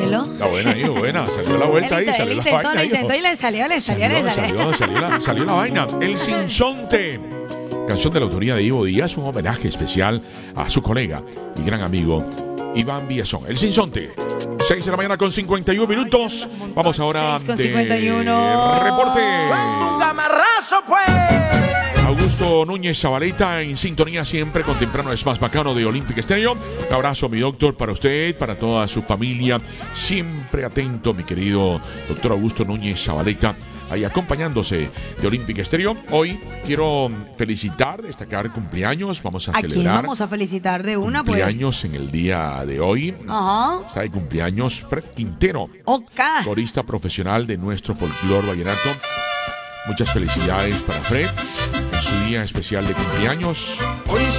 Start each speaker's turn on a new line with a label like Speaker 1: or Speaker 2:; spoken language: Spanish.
Speaker 1: cielo.
Speaker 2: La buena ahí, buena. Salió la vuelta ahí, salió la vaina.
Speaker 1: Lo intentó y le salió.
Speaker 2: Salió la vaina. El Sinsonte. Canción de la autoría de Ivo Díaz, un homenaje especial a su colega y gran amigo Iván Villazón. El Sinsonte. 6 de la mañana con 51 minutos. Vamos ahora
Speaker 1: 6:51.
Speaker 2: Reporte.
Speaker 3: Un gamarrazo, pues.
Speaker 2: Augusto Núñez Zabaleta en sintonía siempre con Temprano es más bacano de Olympic Stereo. Un abrazo, mi doctor, para usted, para toda su familia. Siempre atento, mi querido doctor Augusto Núñez Zabaleta, ahí acompañándose de Olympic Stereo. Hoy quiero felicitar, destacar cumpleaños. Vamos a
Speaker 1: ¿A quién
Speaker 2: celebrar
Speaker 1: vamos a felicitar de una? Pues.
Speaker 2: cumpleaños en el día de hoy.
Speaker 1: Ajá.
Speaker 2: Está de cumpleaños Fred Quintero,
Speaker 1: Ok.
Speaker 2: corista profesional de nuestro folclor vallenato. Muchas felicidades para Fred en su día especial de cumpleaños.
Speaker 3: Hoy